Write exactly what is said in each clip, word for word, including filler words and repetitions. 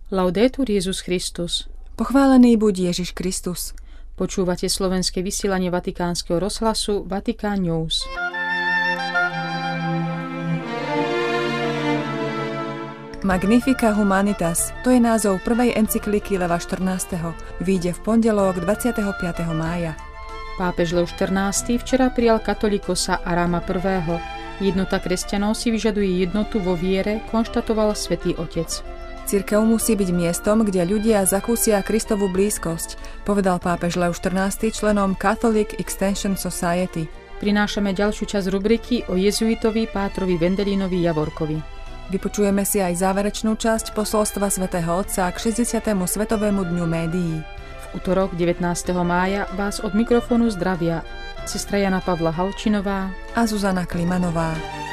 Laudetur Jesus Christus. Pochválený buď Ježiš Kristus. Počúvate slovenské vysielanie Vatikánskeho rozhlasu Vatikán News. Magnificat Humanitas, to je názov prvej encykliky Leva štrnásteho. Vyjde v pondelok dvadsiateho piateho mája. Pápež Lev štrnásty včera prijal katolikosa Arama prvého. Jednota kresťanov si vyžaduje jednotu vo viere, konštatoval Svätý Otec. Cirkev musí byť miestom, kde ľudia zakúsia Kristovu blízkosť, povedal pápež Lev štrnásty členom Catholic Extension Society. Prinášame ďalšiu časť rubriky o jezuitovi Pátrovi Vendelinovi Javorkovi. Vypočujeme si aj záverečnú časť posolstva svätého Otca k šesťdesiatemu Svetovému dňu médií. V utorok devätnásteho mája vás od mikrofónu zdravia sestra Jana Pavla Halčinová a Zuzana Klimanová.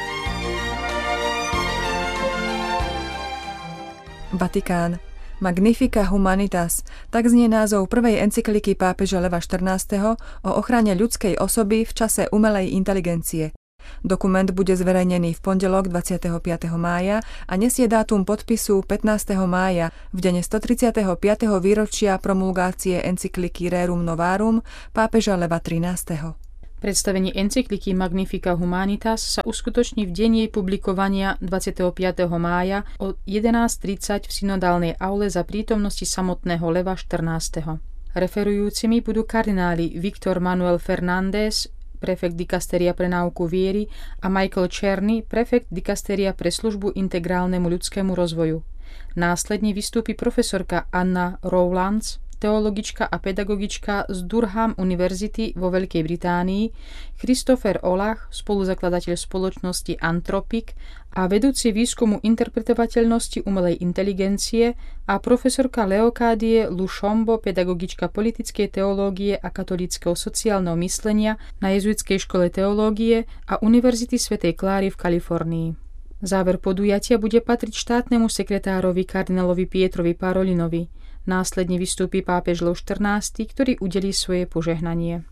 Vatikán. Magnificat Humanitas, tak znie názov prvej encykliky pápeža Leva štrnásteho o ochrane ľudskej osoby v čase umelej inteligencie. Dokument bude zverejnený v pondelok dvadsiateho piateho mája a nesie dátum podpisu pätnásteho mája, v deň stotridsiateho piateho výročia promulgácie encykliky Rerum Novarum pápeža Leva trinásteho. Predstavenie encykliky Magnificat Humanitas sa uskutoční v deň jej publikovania dvadsiateho piateho mája o jedenásť tridsať v synodálnej aule za prítomnosti samotného Leva štrnásteho. Referujúcimi budú kardináli Viktor Manuel Fernández, prefekt dikasteria pre náuku viery, a Michael Czerny, prefekt dikasteria pre službu integrálnemu ľudskému rozvoju. Následne vystúpi profesorka Anna Rowlands, teologička a pedagogička z Durham Univerzity vo Veľkej Británii, Christopher Olach, spoluzakladateľ spoločnosti Anthropic a vedúci výskumu interpretovateľnosti umelej inteligencie, a profesorka Leokádie Lušombo, pedagogička politickej teológie a katolíckeho sociálneho myslenia na jezuitskej škole teológie a Univerzity svätej Kláry v Kalifornii. Záver podujatia bude patriť štátnemu sekretárovi kardinálovi Pietrovi Parolinovi. Následne vystúpi pápež Lev štrnásty, ktorý udelí svoje požehnanie.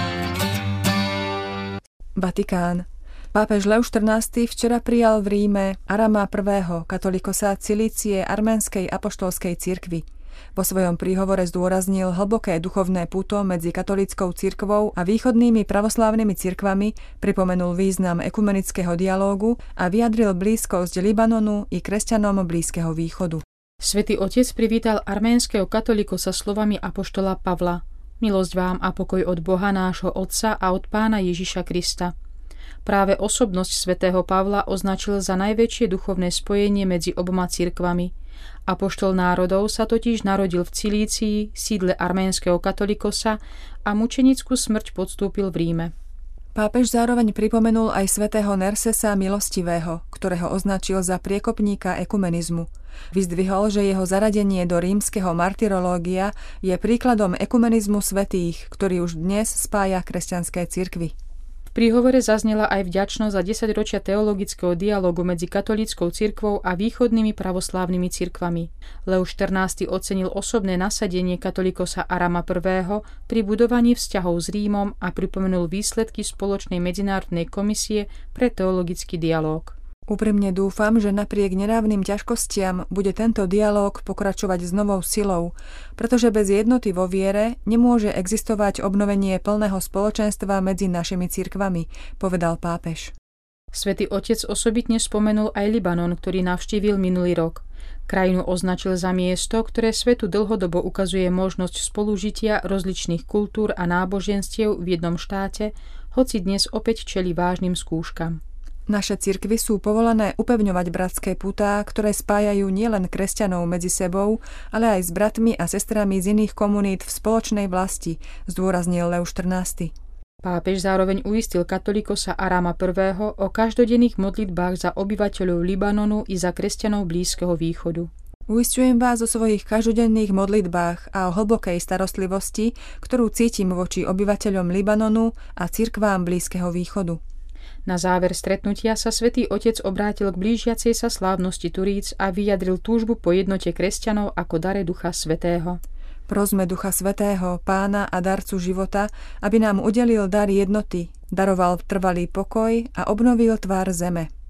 Vatikán. Pápež Lev štrnásty včera prijal v Ríme Arama prvého, katolikosa Cilície arménskej apoštolskej cirkvi. Vo svojom príhovore zdôraznil hlboké duchovné puto medzi katolíckou cirkvou a východnými pravoslávnymi cirkvami, pripomenul význam ekumenického dialógu a vyjadril blízkosť Libanonu i kresťanom Blízkeho východu. Svätý Otec privítal arménskeho katolikosa slovami apoštola Pavla: Milosť vám a pokoj od Boha nášho Otca a od Pána Ježiša Krista. Práve osobnosť svätého Pavla označil za najväčšie duchovné spojenie medzi oboma cirkvami. Apoštol národov sa totiž narodil v Cilícii, sídle arménskeho katolikosa, a mučenickú smrť podstúpil v Ríme. Pápež zároveň pripomenul aj svätého Nersesa Milostivého, ktorého označil za priekopníka ekumenizmu. Vyzdvihol, že jeho zaradenie do rímskeho martyrológia je príkladom ekumenizmu svätých, ktorý už dnes spája kresťanské cirkvy. V príhovore zaznela aj vďačnosť za desaťročia teologického dialógu medzi katolíckou cirkvou a východnými pravoslávnymi cirkvami. Lev štrnásty ocenil osobné nasadenie katolikosa Arama prvého pri budovaní vzťahov s Rímom a pripomenul výsledky spoločnej medzinárodnej komisie pre teologický dialóg. Úprimne dúfam, že napriek nedávnym ťažkostiam bude tento dialóg pokračovať s novou silou, pretože bez jednoty vo viere nemôže existovať obnovenie plného spoločenstva medzi našimi cirkvami, povedal pápež. Svätý Otec osobitne spomenul aj Libanon, ktorý navštívil minulý rok. Krajinu označil za miesto, ktoré svetu dlhodobo ukazuje možnosť spolužitia rozličných kultúr a náboženstiev v jednom štáte, hoci dnes opäť čelí vážnym skúškam. Naše cirkvy sú povolané upevňovať bratské putá, ktoré spájajú nielen kresťanov medzi sebou, ale aj s bratmi a sestrami z iných komunít v spoločnej vlasti, zdôraznil Lev štrnásty. Pápež zároveň uistil katolikosa Arama prvého o každodenných modlitbách za obyvateľov Libanonu i za kresťanov Blízkeho východu. Uisťujem vás o svojich každodenných modlitbách a o hlbokej starostlivosti, ktorú cítim voči obyvateľom Libanonu a cirkvám Blízkeho východu. Na záver stretnutia sa Svätý Otec obrátil k blížiacej sa slávnosti Turíc a vyjadril túžbu po jednote kresťanov ako dare Ducha Svätého. Prosme Ducha Svätého, Pána a darcu života, aby nám udelil dar jednoty, daroval trvalý pokoj a obnovil tvár zeme.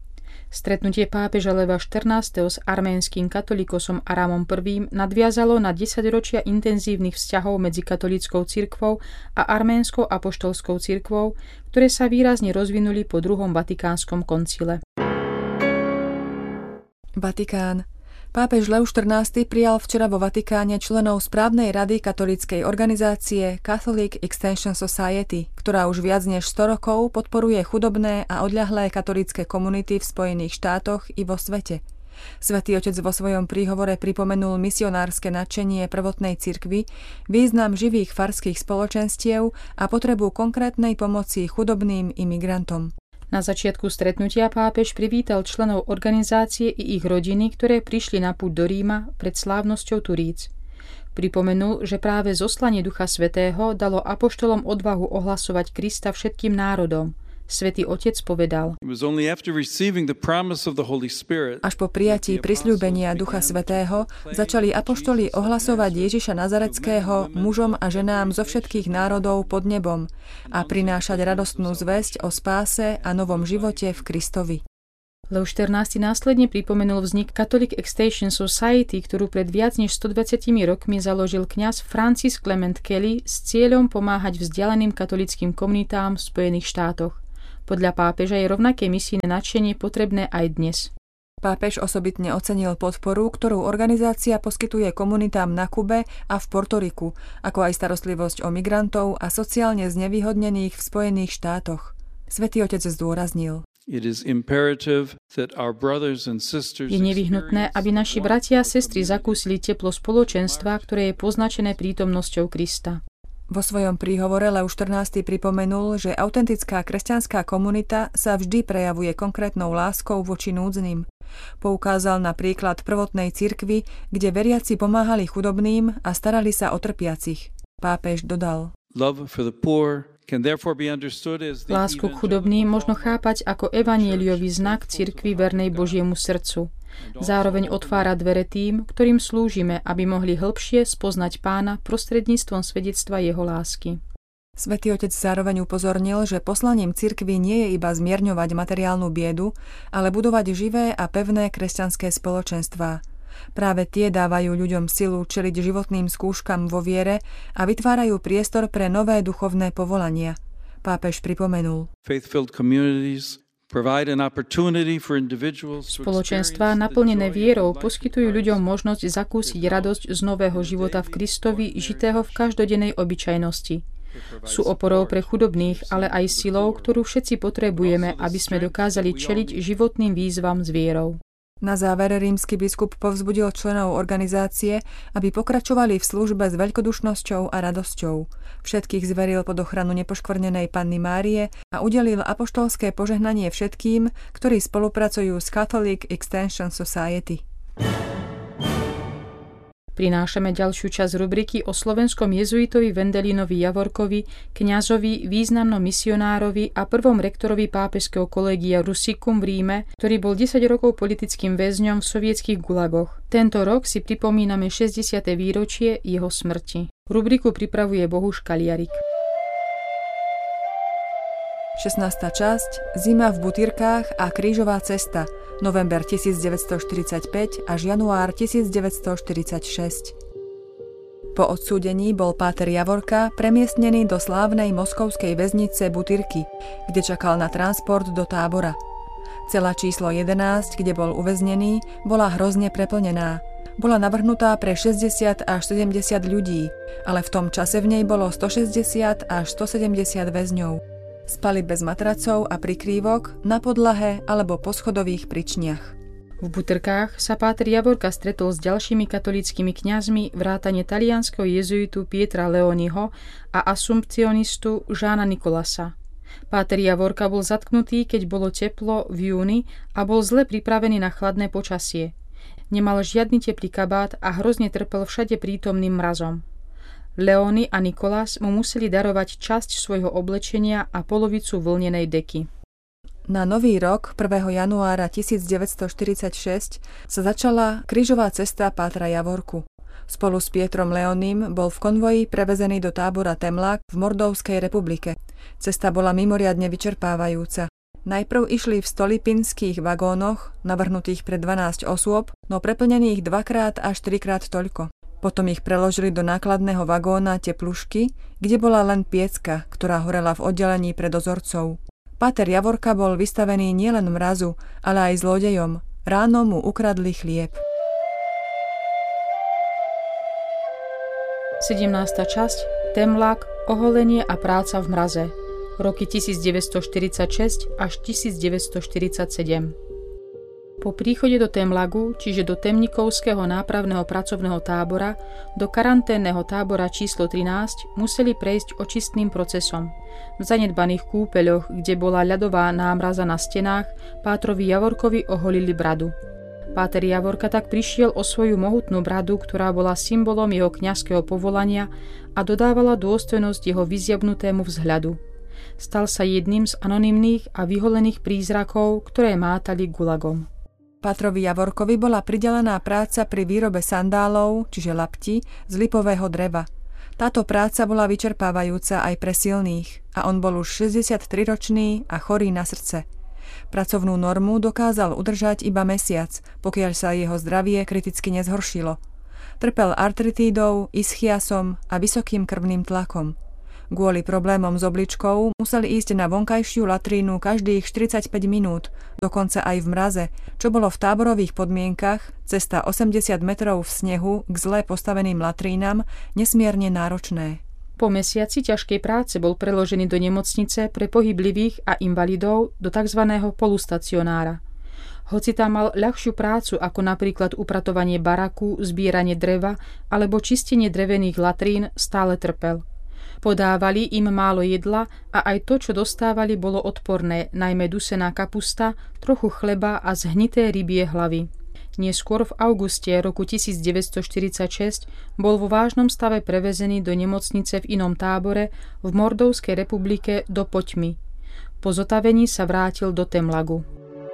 Stretnutie pápeža Leva štrnásteho s arménskym katolikosom Aramom I. nadviazalo na desaťročia intenzívnych vzťahov medzi katolíckou cirkvou a arménskou apoštolskou cirkvou, ktoré sa výrazne rozvinuli po druhom vatikánskom koncile. Vatikán. Pápež Lev štrnásty prijal včera vo Vatikáne členov správnej rady katolíckej organizácie Catholic Extension Society, ktorá už viac než sto rokov podporuje chudobné a odľahlé katolícke komunity v Spojených štátoch i vo svete. Svätý Otec vo svojom príhovore pripomenul misionárske nadšenie prvotnej cirkvi, význam živých farských spoločenstiev a potrebu konkrétnej pomoci chudobným imigrantom. Na začiatku stretnutia pápež privítal členov organizácie i ich rodiny, ktoré prišli na púť do Ríma pred slávnosťou Turíc. Pripomenul, že práve zoslanie Ducha Svätého dalo apoštolom odvahu ohlasovať Krista všetkým národom. Svätý Otec povedal: Až po prijatí prisľúbenia Ducha Svätého začali apoštoli ohlasovať Ježiša Nazaretského mužom a ženám zo všetkých národov pod nebom a prinášať radostnú zvesť o spáse a novom živote v Kristovi. Lev štrnásty následne pripomenul vznik Catholic Extension Society, ktorú pred viac než stodvadsiatimi rokmi založil kňaz Francis Clement Kelly s cieľom pomáhať vzdialeným katolíckym komunitám v Spojených štátoch. Podľa pápeža je rovnaké misijné nadšenie potrebné aj dnes. Pápež osobitne ocenil podporu, ktorú organizácia poskytuje komunitám na Kube a v Portoriku, ako aj starostlivosť o migrantov a sociálne znevýhodnených v Spojených štátoch. Svätý Otec zdôraznil: Je nevyhnutné, aby naši bratia a sestry zakúsili teplo spoločenstva, ktoré je poznačené prítomnosťou Krista. Vo svojom príhovore Lev štrnásty pripomenul, že autentická kresťanská komunita sa vždy prejavuje konkrétnou láskou voči núdznym. Poukázal na príklad prvotnej cirkvi, kde veriaci pomáhali chudobným a starali sa o trpiacich. Pápež dodal: Lásku k chudobným možno chápať ako evanjeliový znak cirkvi vernej Božiemu srdcu. Zároveň otvára dvere tým, ktorým slúžime, aby mohli hĺbšie spoznať Pána prostredníctvom svedectva jeho lásky. Svätý Otec zároveň upozornil, že poslaním cirkvi nie je iba zmierňovať materiálnu biedu, ale budovať živé a pevné kresťanské spoločenstvá. Práve tie dávajú ľuďom silu čeliť životným skúškam vo viere a vytvárajú priestor pre nové duchovné povolania. Pápež pripomenul: Spoločenstvá naplnené vierou poskytujú ľuďom možnosť zakúsiť radosť z nového života v Kristovi, žitého v každodennej obyčajnosti. Sú oporou pre chudobných, ale aj silou, ktorú všetci potrebujeme, aby sme dokázali čeliť životným výzvam s vierou. Na záver rímsky biskup povzbudil členov organizácie, aby pokračovali v službe s veľkodušnosťou a radosťou. Všetkých zveril pod ochranu nepoškvrnenej Panny Márie a udelil apoštolské požehnanie všetkým, ktorí spolupracujú s Catholic Extension Society. Prinášame ďalšiu časť rubriky o slovenskom jezuitovi Wendelinovi Javorkovi, kňazovi, významnom misionárovi a prvom rektorovi pápežského kolégia Rusicum v Ríme, ktorý bol desať rokov politickým väzňom v sovietských gulagoch. Tento rok si pripomíname šesťdesiate výročie jeho smrti. Rubriku pripravuje Bohuš Kaliarik. šestnásta časť Zima v Butyrkách a krížová cesta, november tisícdeväťstoštyridsaťpäť až január tisícdeväťstoštyridsaťšesť. Po odsúdení bol páter Javorka premiestnený do slávnej moskovskej väznice Butyrky, kde čakal na transport do tábora. Cela číslo jedenásť, kde bol uväznený, bola hrozne preplnená. Bola navrhnutá pre šesťdesiat až sedemdesiat ľudí, ale v tom čase v nej bolo stošesťdesiat až stosedemdesiat väzňov. Spali bez matracov a prikrývok, na podlahe alebo po schodových pričniach. V Butyrkách sa páter Javorka stretol s ďalšími katolíckymi kňazmi vrátane talianskeho jezuitu Pietra Leoniho a asumpcionistu Žána Nikolasa. Páter Javorka bol zatknutý, keď bolo teplo v júni a bol zle pripravený na chladné počasie. Nemal žiadny teplý kabát a hrozne trpel všade prítomným mrazom. Leony a Nikolás mu museli darovať časť svojho oblečenia a polovicu vlnenej deky. Na nový rok, prvého januára tisícdeväťstoštyridsaťšesť, sa začala krížová cesta pátra Javorku. Spolu s Pietrom Leonim bol v konvoji prevezený do tábora Temlák v Mordovskej republike. Cesta bola mimoriadne vyčerpávajúca. Najprv išli v stolipinských vagónoch, navrhnutých pre dvanásť osôb, no preplnených dvakrát až trikrát toľko. Potom ich preložili do nákladného vagóna Teplušky, kde bola len piecka, ktorá horela v oddelení pre dozorcov. Páter Javorka bol vystavený nielen mrazu, ale aj zlodejom. Ráno mu ukradli chlieb. sedemnásta časť. Temlak, oholenie a práca v mraze. Roky tisícdeväťstoštyridsaťšesť až tisícdeväťstoštyridsaťsedem. Po príchode do Temlagu, čiže do Temnikovského nápravného pracovného tábora, do karanténneho tábora číslo trinásť, museli prejsť očistným procesom. V zanedbaných kúpeľoch, kde bola ľadová námraza na stenách, pátrovi Javorkovi oholili bradu. Páter Javorka tak prišiel o svoju mohutnú bradu, ktorá bola symbolom jeho kňazského povolania a dodávala dôstojnosť jeho vyzjabnutému vzhľadu. Stal sa jedným z anonymných a vyholených prízrakov, ktoré mátali gulagom. Pátrovi Javorkovi bola pridelená práca pri výrobe sandálov, čiže lapti, z lipového dreva. Táto práca bola vyčerpávajúca aj pre silných a on bol už šesťdesiattriročný a chorý na srdce. Pracovnú normu dokázal udržať iba mesiac, pokiaľ sa jeho zdravie kriticky nezhoršilo. Trpel artritídou, ischiasom a vysokým krvným tlakom. Kvôli problémom s obličkou museli ísť na vonkajšiu latrínu každých štyridsaťpäť minút, dokonca aj v mraze, čo bolo v táborových podmienkach, cesta osemdesiat metrov v snehu k zle postaveným latrínam, nesmierne náročné. Po mesiaci ťažkej práce bol preložený do nemocnice pre pohyblivých a invalidov do tzv. Polustacionára. Hoci tam mal ľahšiu prácu ako napríklad upratovanie baraku, zbieranie dreva alebo čistenie drevených latrín, stále trpel. Podávali im málo jedla a aj to, čo dostávali, bolo odporné, najmä dusená kapusta, trochu chleba a zhnité rybie hlavy. Neskôr v auguste roku tisícdeväťstoštyridsaťšesť bol vo vážnom stave prevezený do nemocnice v inom tábore v Mordovskej republike do Poťmy. Po zotavení sa vrátil do Temlagu.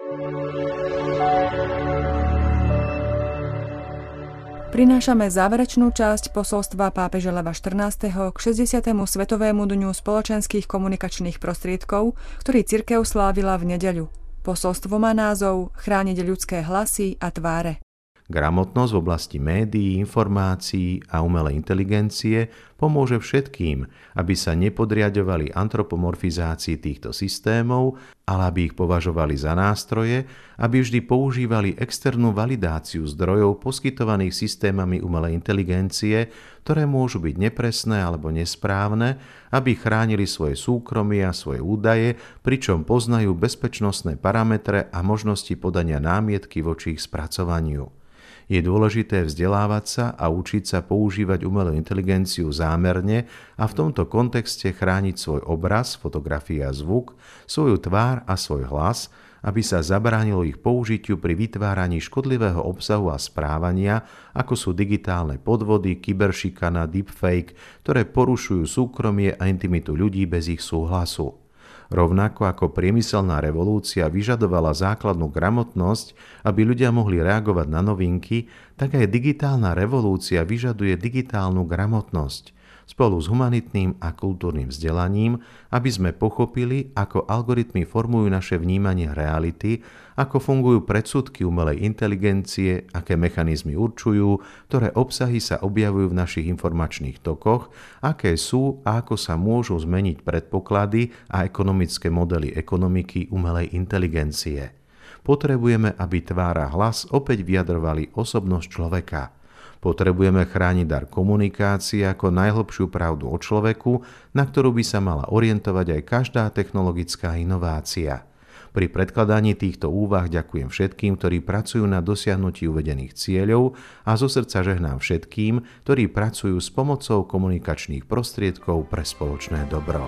Prinášame záverečnú časť posolstva pápeža Leva štrnásteho k šesťdesiatemu Svetovému dňu spoločenských komunikačných prostriedkov, ktorý cirkev slávila v nedeľu. Posolstvo má názov Chrániť ľudské hlasy a tváre. Gramotnosť v oblasti médií, informácií a umelej inteligencie pomôže všetkým, aby sa nepodriaďovali antropomorfizácii týchto systémov, ale aby ich považovali za nástroje, aby vždy používali externú validáciu zdrojov poskytovaných systémami umelej inteligencie, ktoré môžu byť nepresné alebo nesprávne, aby chránili svoje súkromie a svoje údaje, pričom poznajú bezpečnostné parametre a možnosti podania námietky voči ich spracovaniu. Je dôležité vzdelávať sa a učiť sa používať umelú inteligenciu zámerne a v tomto kontexte chrániť svoj obraz, fotografia a zvuk, svoju tvár a svoj hlas, aby sa zabránilo ich použitiu pri vytváraní škodlivého obsahu a správania, ako sú digitálne podvody, kyberšikana, deepfake, ktoré porušujú súkromie a intimitu ľudí bez ich súhlasu. Rovnako ako priemyselná revolúcia vyžadovala základnú gramotnosť, aby ľudia mohli reagovať na novinky, tak aj digitálna revolúcia vyžaduje digitálnu gramotnosť spolu s humanitným a kultúrnym vzdelaním, aby sme pochopili, ako algoritmy formujú naše vnímanie reality, ako fungujú predsudky umelej inteligencie, aké mechanizmy určujú, ktoré obsahy sa objavujú v našich informačných tokoch, aké sú a ako sa môžu zmeniť predpoklady a ekonomické modely ekonomiky umelej inteligencie. Potrebujeme, aby tvár a hlas opäť vyjadrovali osobnosť človeka. Potrebujeme chrániť dar komunikácie ako najhlbšiu pravdu o človeku, na ktorú by sa mala orientovať aj každá technologická inovácia. Pri predkladaní týchto úvah ďakujem všetkým, ktorí pracujú na dosiahnutí uvedených cieľov a zo srdca žehnám všetkým, ktorí pracujú s pomocou komunikačných prostriedkov pre spoločné dobro.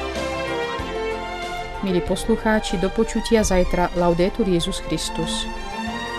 Milí poslucháči, do počutia zajtra. Laudetur Jesus Christus.